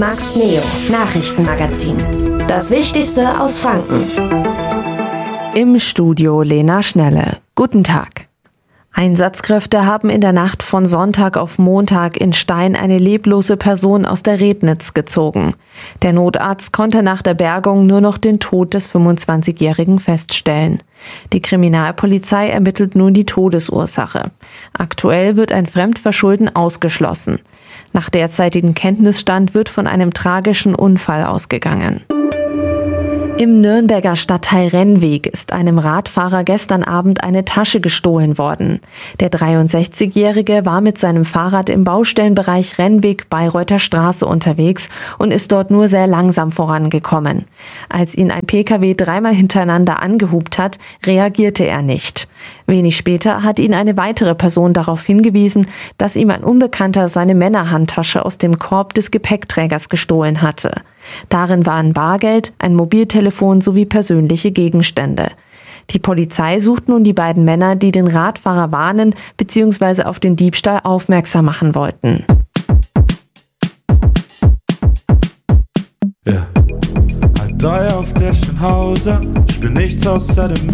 Max Neo Nachrichtenmagazin. Das Wichtigste aus Franken. Im Studio Lena Schnelle. Guten Tag. Einsatzkräfte haben in der Nacht von Sonntag auf Montag in Stein eine leblose Person aus der Rednitz gezogen. Der Notarzt konnte nach der Bergung nur noch den Tod des 25-Jährigen feststellen. Die Kriminalpolizei ermittelt nun die Todesursache. Aktuell wird ein Fremdverschulden ausgeschlossen. Nach derzeitigem Kenntnisstand wird von einem tragischen Unfall ausgegangen. Im Nürnberger Stadtteil Rennweg ist einem Radfahrer gestern Abend eine Tasche gestohlen worden. Der 63-Jährige war mit seinem Fahrrad im Baustellenbereich Rennweg-Bayreuther Straße unterwegs und ist dort nur sehr langsam vorangekommen. Als ihn ein Pkw dreimal hintereinander angehupt hat, reagierte er nicht. Wenig später hat ihn eine weitere Person darauf hingewiesen, dass ihm ein Unbekannter seine Männerhandtasche aus dem Korb des Gepäckträgers gestohlen hatte. Darin waren Bargeld, ein Mobiltelefon sowie persönliche Gegenstände. Die Polizei sucht nun die beiden Männer, die den Radfahrer warnen bzw. auf den Diebstahl aufmerksam machen wollten. Auf der Hause, ich bin nichts außer dem